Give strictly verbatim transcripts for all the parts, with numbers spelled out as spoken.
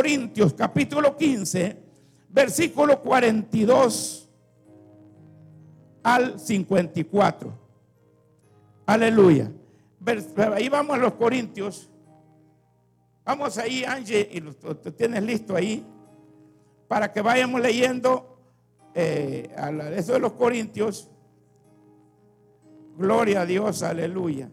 Corintios capítulo quince, versículo cuarenta y dos al cincuenta y cuatro. Aleluya. Ahí vamos a los Corintios. Vamos ahí, Angie, y lo tienes listo ahí, para que vayamos leyendo eh, eso de los Corintios. Gloria a Dios, aleluya.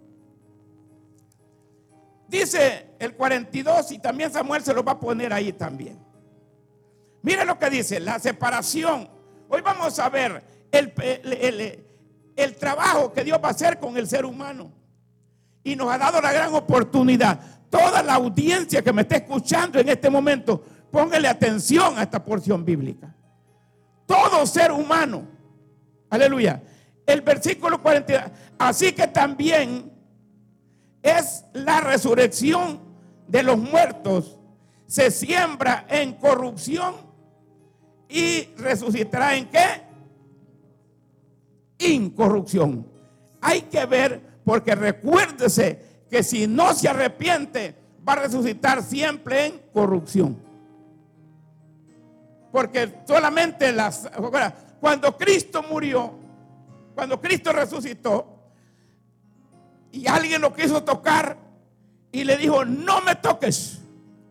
Dice el cuarenta y dos, y también Samuel se lo va a poner ahí también. Mire lo que dice, la separación. Hoy vamos a ver el, el, el, el trabajo que Dios va a hacer con el ser humano. Y nos ha dado la gran oportunidad. Toda la audiencia que me está escuchando en este momento, póngale atención a esta porción bíblica. Todo ser humano, aleluya. El versículo cuarenta y dos, así que también es la resurrección de los muertos, se siembra en corrupción y resucitará en ¿qué? Incorrupción. Hay que ver, porque recuérdese que si no se arrepiente va a resucitar siempre en corrupción. Porque solamente las, cuando Cristo murió, cuando Cristo resucitó y alguien lo quiso tocar y le dijo: no me toques,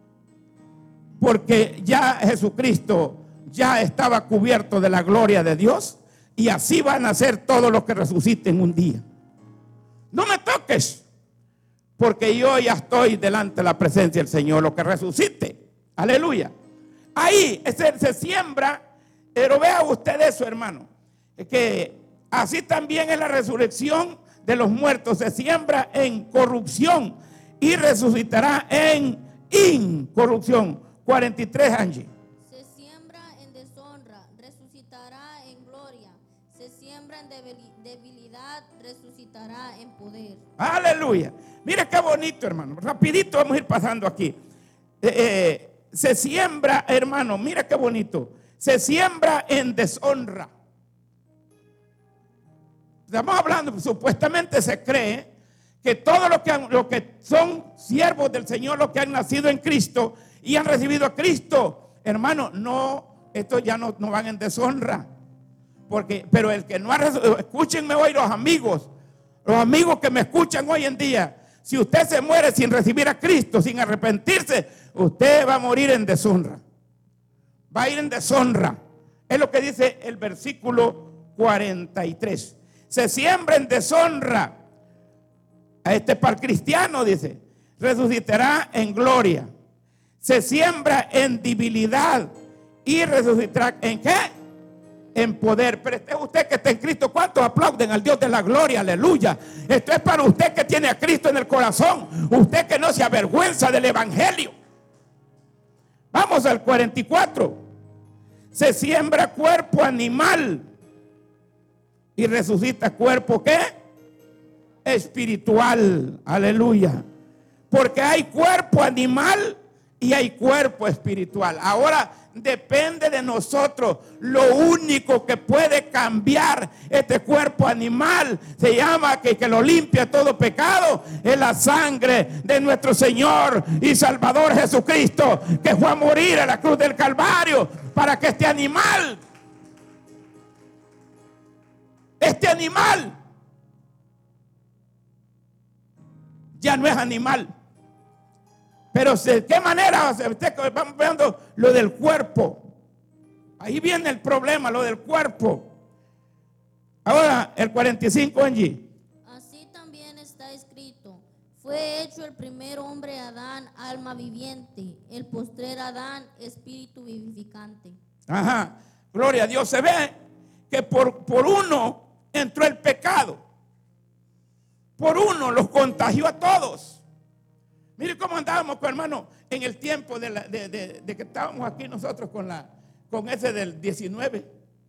porque ya Jesucristo ya estaba cubierto de la gloria de Dios, y así van a ser todos los que resuciten un día. No me toques, porque yo ya estoy delante de la presencia del Señor, lo que resucite. Aleluya. Ahí se, se siembra, pero vea usted eso, hermano, que así también es la resurrección de los muertos, se siembra en corrupción y resucitará en incorrupción. cuarenta y tres, Angie. Se siembra en deshonra, resucitará en gloria. Se siembra en debilidad, resucitará en poder. Aleluya. Mira qué bonito, hermano. Rapidito vamos a ir pasando aquí. Eh, eh, se siembra, hermano, mira qué bonito. Se siembra en deshonra. Estamos hablando, supuestamente se cree que todos los que, han, los que son siervos del Señor, los que han nacido en Cristo y han recibido a Cristo, hermano, no, estos ya no, no van en deshonra. Porque, pero el que no ha recibido, escúchenme hoy los amigos, los amigos que me escuchan hoy en día, si usted se muere sin recibir a Cristo, sin arrepentirse, usted va a morir en deshonra. Va a ir en deshonra. Es lo que dice el versículo cuarenta y tres. Se siembra en deshonra. A este par cristiano dice, resucitará en gloria. Se siembra en debilidad y resucitará en ¿qué? En poder. Pero este es usted que está en Cristo. ¿Cuántos aplauden al Dios de la gloria? Aleluya. Esto es para usted que tiene a Cristo en el corazón. Usted que no se avergüenza del evangelio. Vamos al cuarenta y cuatro. Se siembra cuerpo animal y resucita cuerpo ¿qué? Espiritual. Aleluya. Porque hay cuerpo animal y hay cuerpo espiritual. Ahora depende de nosotros. Lo único que puede cambiar este cuerpo animal se llama que, que lo limpia todo pecado, es la sangre de nuestro Señor y Salvador Jesucristo, que fue a morir en la cruz del Calvario para que este animal este animal ya no es animal. Pero ¿de qué manera? Vamos viendo lo del cuerpo. Ahí viene el problema, lo del cuerpo. Ahora el cuarenta y cinco, Angie. Así también está escrito: fue hecho el primer hombre Adán, alma viviente; el postrer Adán, espíritu vivificante. Ajá, gloria a Dios. Se ve que por, por uno entró el pecado. Por uno los contagió a todos. Mire cómo andábamos, hermano, en el tiempo de, la, de, de, de que estábamos aquí nosotros con, la, con ese del diecinueve.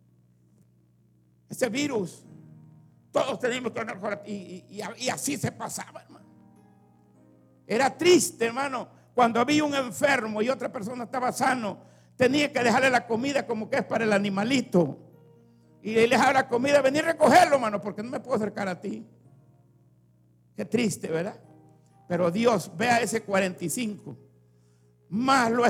Ese virus. Todos teníamos que andar y, y, y, y así se pasaba, hermano. Era triste, hermano, cuando había un enfermo y otra persona estaba sano. Tenía que dejarle la comida como que es para el animalito. Y le dejaba la comida, venir a recogerlo, hermano, porque no me puedo acercar a ti. Qué triste, ¿verdad? Pero Dios, vea ese cuarenta y cinco. Más lo